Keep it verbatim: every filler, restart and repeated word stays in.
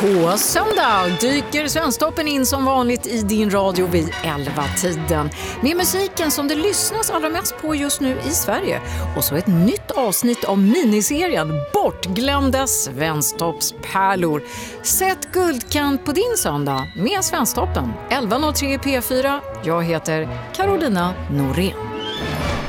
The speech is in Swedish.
På söndag dyker Svensktoppen in som vanligt i din radio vid elva-tiden. Med musiken som det lyssnas allra mest på just nu i Sverige. Och så ett nytt avsnitt av miniserien Bortglömda Svensktoppspärlor. Sätt guldkant på din söndag med Svensktoppen. elva noll tre P fyra. Jag heter Carolina Norén.